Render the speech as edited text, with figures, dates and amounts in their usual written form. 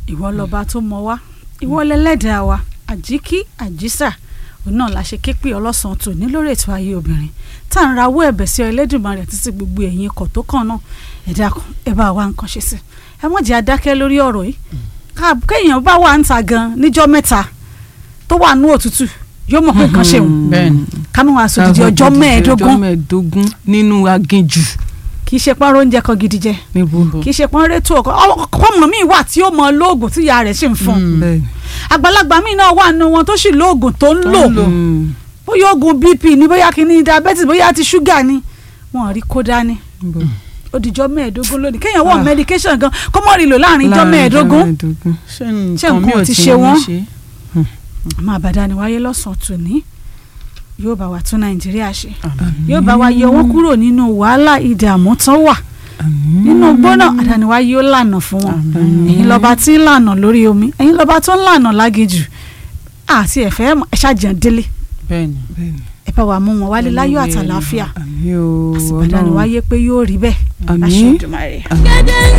ìwọ lọba tó mọ wá ìwọ lẹlẹ́dàá wa àjíkí àjísà òun náà la ṣe képe ọlọ́sàn tòní lórí ètò ayé obìnrin tá à ń rawọ́ ẹ̀bẹ̀ sí Ẹlẹ́dùmarè títí gbogbo ẹ̀yin ikọ̀ tó kàn náà ẹ dákun ẹ bá wa nǹkan ṣe sí ẹ mọ̀ jẹ́ adákẹ́ lórí ọ̀rọ̀ yìí kéèyàn bá wà ń ta gan níjọ́ mẹ́ta tó wà nú òtútù yóò mọ̀ pé nǹkan ṣe òun kánú àsòdìdì ọjọ́ mẹ́ẹ̀ẹ́dógún nínú aginjù kì í ṣe pọ́n oúnjẹ kan gidi jẹ kì í ṣe pọ́n rétò ọkọ̀ mi wà tí ó mọ lóògùn tí ìyá rẹ̀ sì ń fún àgbàlagbà mi náà wà nínú wọn tó sì lóògùn tó ń lò bóyá oògùn BP ni bóyá kìíní diabetes bóyá ti ṣúgà ni wọn rí kó dání odìjọ́ mẹ́ẹ̀ẹ́dógún lónìí kéèyàn wọ medication gan kó mọ̀ rí lò láàrin ìjọ́ mẹ́ẹ̀ẹ́dógún ṣé nǹkan ti ṣe wọ́n àmọ́ àbàdàn ni wáyé lọ́sàn-án tòní yóò bá wa tún Nàìjíríà ṣe yóò bá wa yọ wọ́n kúrò nínú wàhálà ìdààmú tán wà nínú gbóná àdániwá yóò lànà fún wọn ẹ̀yin lọ́ba tí ń lànà lórí omi ẹ̀yin lọ́ba tó ń lànà lágejù àti ẹ̀fẹ́ ẹ̀ṣájàn délé ẹ bá wa mú wọn wálé láyọ̀ àtàlàáfíà àsìbàdàn wáyé pé yóò rí bẹ́ẹ̀ àṣẹ Èdùmàrè.